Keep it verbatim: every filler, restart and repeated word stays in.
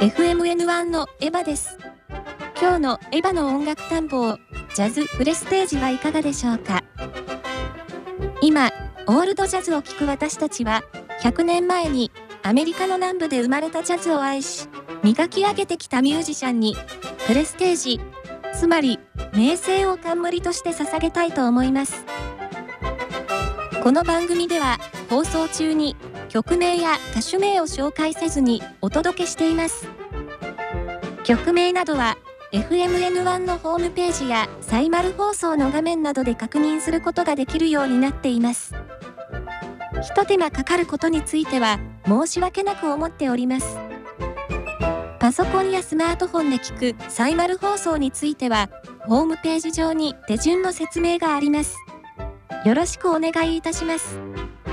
エフエムエヌワン のエヴァです。今日のエヴァの音楽探訪、ジャズプレステージはいかがでしょうか。今、オールドジャズを聴く私たちは、ひゃくねんまえにアメリカの南部で生まれたジャズを愛し、磨き上げてきたミュージシャンに、プレステージ、つまり名声を冠として捧げたいと思います。この番組では、放送中に曲名や歌手名を紹介せずにお届けしています。曲名などは エフエムエヌワン のホームページやサイマル放送の画面などで確認することができるようになっています。ひと手間かかることについては申し訳なく思っております。パソコンやスマートフォンで聞くサイマル放送についてはホームページ上に手順の説明があります。よろしくお願いいたします。